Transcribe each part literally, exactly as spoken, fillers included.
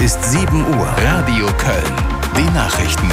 ist sieben Uhr. Radio Köln. Die Nachrichten.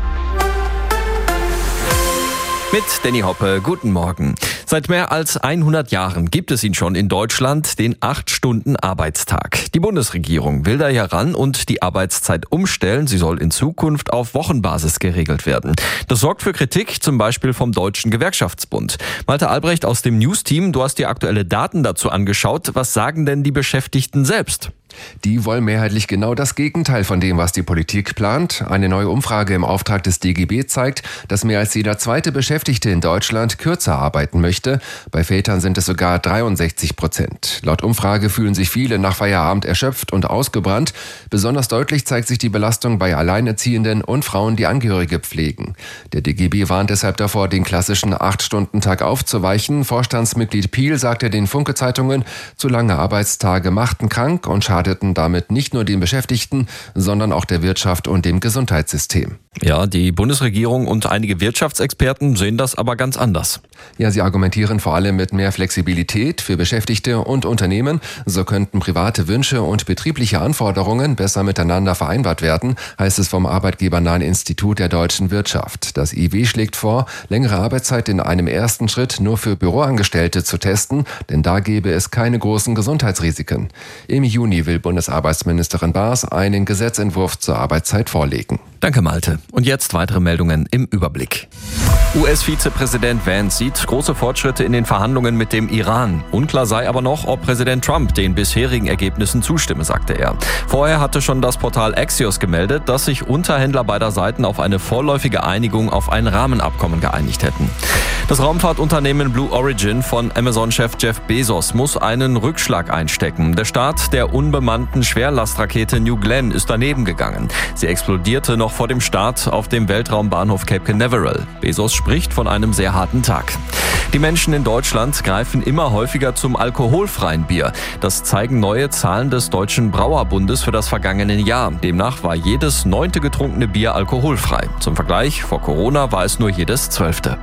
Mit Danny Hoppe, guten Morgen. Seit mehr als hundert Jahren gibt es ihn schon in Deutschland, den acht Stunden Arbeitstag. Die Bundesregierung will da ja ran und die Arbeitszeit umstellen. Sie soll in Zukunft auf Wochenbasis geregelt werden. Das sorgt für Kritik, zum Beispiel vom Deutschen Gewerkschaftsbund. Malte Albrecht aus dem News-Team, du hast dir aktuelle Daten dazu angeschaut. Was sagen denn die Beschäftigten selbst? Die wollen mehrheitlich genau das Gegenteil von dem, was die Politik plant. Eine neue Umfrage im Auftrag des D G B zeigt, dass mehr als jeder zweite Beschäftigte in Deutschland kürzer arbeiten möchte. Bei Vätern sind es sogar dreiundsechzig Prozent. Laut Umfrage fühlen sich viele nach Feierabend erschöpft und ausgebrannt. Besonders deutlich zeigt sich die Belastung bei Alleinerziehenden und Frauen, die Angehörige pflegen. Der D G B warnt deshalb davor, den klassischen acht-Stunden-Tag aufzuweichen. Vorstandsmitglied Piel sagte den Funke-Zeitungen, zu lange Arbeitstage machten krank und schadeten damit nicht nur den Beschäftigten, sondern auch der Wirtschaft und dem Gesundheitssystem. Ja, die Bundesregierung und einige Wirtschaftsexperten sehen das aber ganz anders. Ja, sie argumentieren vor allem mit mehr Flexibilität für Beschäftigte und Unternehmen. So könnten private Wünsche und betriebliche Anforderungen besser miteinander vereinbart werden, heißt es vom arbeitgebernahen Institut der deutschen Wirtschaft. Das I W schlägt vor, längere Arbeitszeit in einem ersten Schritt nur für Büroangestellte zu testen, denn da gäbe es keine großen Gesundheitsrisiken. Im Juni will Bundesarbeitsministerin Baas einen Gesetzentwurf zur Arbeitszeit vorlegen. Danke, Malte. Und jetzt weitere Meldungen im Überblick. U S-Vizepräsident Vance sieht große Fortschritte in den Verhandlungen mit dem Iran. Unklar sei aber noch, ob Präsident Trump den bisherigen Ergebnissen zustimme, sagte er. Vorher hatte schon das Portal Axios gemeldet, dass sich Unterhändler beider Seiten auf eine vorläufige Einigung auf ein Rahmenabkommen geeinigt hätten. Das Raumfahrtunternehmen Blue Origin von Amazon-Chef Jeff Bezos muss einen Rückschlag einstecken. Der Start der unbemannten Schwerlastrakete New Glenn ist daneben gegangen. Sie explodierte noch vor dem Start auf dem Weltraumbahnhof Cape Canaveral. Bezos spricht von einem sehr harten Tag. Die Menschen in Deutschland greifen immer häufiger zum alkoholfreien Bier. Das zeigen neue Zahlen des Deutschen Brauerbundes für das vergangene Jahr. Demnach war jedes neunte getrunkene Bier alkoholfrei. Zum Vergleich, vor Corona war es nur jedes zwölfte.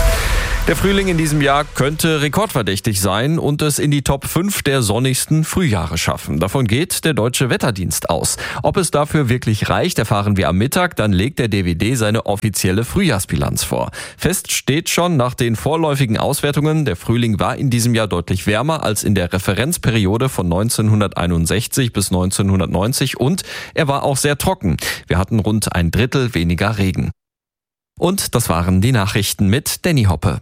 Der Frühling in diesem Jahr könnte rekordverdächtig sein und es in die Top fünf der sonnigsten Frühjahre schaffen. Davon geht der Deutsche Wetterdienst aus. Ob es dafür wirklich reicht, erfahren wir am Mittag. Dann legt der D W D seine offizielle Frühjahrsbilanz vor. Fest steht schon nach den vorläufigen Auswertungen, der Frühling war in diesem Jahr deutlich wärmer als in der Referenzperiode von neunzehnhunderteinundsechzig bis neunzehnhundertneunzig und er war auch sehr trocken. Wir hatten rund ein Drittel weniger Regen. Und das waren die Nachrichten mit Danny Hoppe.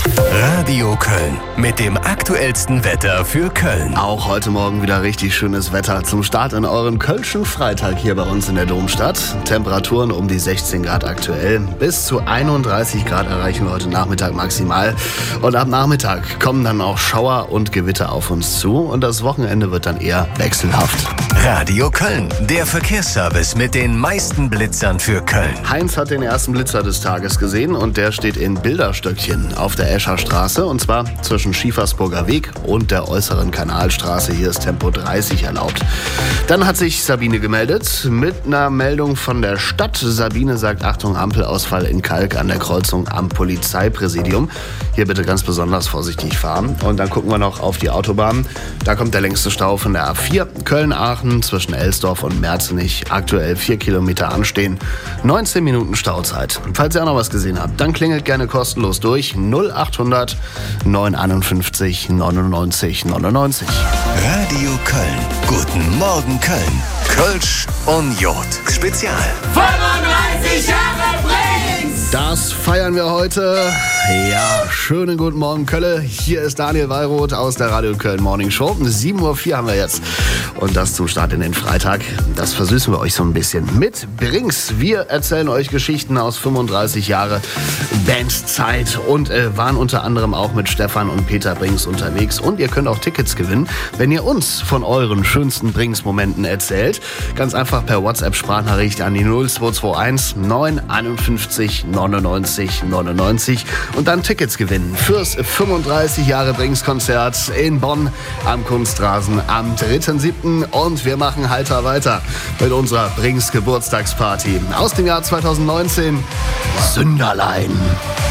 Radio Köln mit dem aktuellsten Wetter für Köln. Auch heute Morgen wieder richtig schönes Wetter zum Start in euren Kölschen Freitag hier bei uns in der Domstadt. Temperaturen um die sechzehn Grad aktuell. Bis zu einunddreißig Grad erreichen wir heute Nachmittag maximal. Und ab Nachmittag kommen dann auch Schauer und Gewitter auf uns zu. Und das Wochenende wird dann eher wechselhaft. Radio Köln, der Verkehrsservice mit den meisten Blitzern für Köln. Heinz hat den ersten Blitzer des Tages gesehen und der steht in Bilderstöckchen auf der Escher Straße und zwar zwischen Schiefersburger Weg und der äußeren Kanalstraße. Hier ist Tempo dreißig erlaubt. Dann hat sich Sabine gemeldet mit einer Meldung von der Stadt. Sabine sagt, Achtung, Ampelausfall in Kalk an der Kreuzung am Polizeipräsidium. Hier bitte ganz besonders vorsichtig fahren. Und dann gucken wir noch auf die Autobahn. Da kommt der längste Stau von der A vier. Köln-Aachen zwischen Elsdorf und Merzenich. Aktuell vier Kilometer anstehen. neunzehn Minuten Stauzeit. Falls ihr auch noch was gesehen habt, dann klingelt gerne kostenlos durch. null achthundert neunhunderteinundfünfzig neunundneunzig neunundneunzig. Radio Köln. Guten Morgen Köln. Kölsch und Jod. Spezial. fünfunddreißig Jahre Brings! Das feiern wir heute. Ja, schönen guten Morgen Kölle. Hier ist Daniel Wallroth aus der Radio Köln Morning Show. sieben Uhr vier haben wir jetzt. Und das zum Start in den Freitag. Das versüßen wir euch so ein bisschen mit Brings. Wir erzählen euch Geschichten aus fünfunddreißig Jahre Bandzeit und äh, waren unter anderem auch mit Stefan und Peter Brings unterwegs. Und ihr könnt auch Tickets gewinnen, wenn ihr uns von euren schönsten Brings-Momenten erzählt. Ganz einfach per WhatsApp-Sprachnachricht an die null zwei zwei eins neun einundfünfzig neunundneunzig neunundneunzig und dann Tickets gewinnen fürs fünfunddreißig Jahre Brings-Konzert in Bonn am Kunstrasen am dritten siebten Und wir machen heiter weiter mit unserer Brings-Geburtstagsparty aus dem Jahr zweitausendneunzehn. Sünderlein.